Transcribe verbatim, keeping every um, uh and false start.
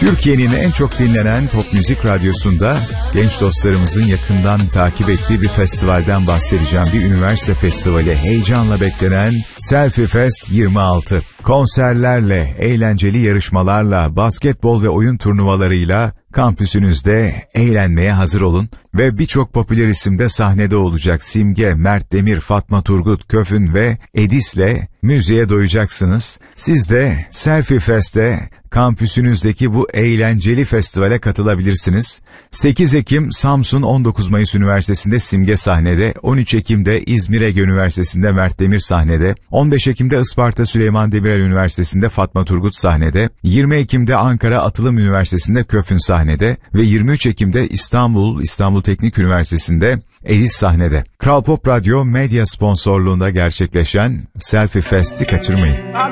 Türkiye'nin en çok dinlenen pop müzik radyosunda genç dostlarımızın yakından takip ettiği bir festivalden bahsedeceğim. Bir üniversite festivali, heyecanla beklenen Selfie Fest yirmi altı. Konserlerle, eğlenceli yarışmalarla, basketbol ve oyun turnuvalarıyla kampüsünüzde eğlenmeye hazır olun ve birçok popüler isim de sahnede olacak. Simge, Mert Demir, Fatma Turgut, Köfün ve Edis'le müziğe doyacaksınız. Siz de Selfie Fest'te kampüsünüzdeki bu eğlenceli festivale katılabilirsiniz. sekiz Ekim Samsun on dokuz Mayıs Üniversitesi'nde Simge sahnede, on üç Ekim'de İzmir Ege Üniversitesi'nde Mert Demir sahnede, on beş Ekim'de Isparta Süleyman Demirel Üniversitesi'nde Fatma Turgut sahnede, yirmi Ekim'de Ankara Atılım Üniversitesi'nde Köfün sahnede ve yirmi üç Ekim'de İstanbul İstanbul Teknik Üniversitesi'nde Edis sahnede. Kral Pop Radyo medya sponsorluğunda gerçekleşen Selfie Fest'i kaçırmayın.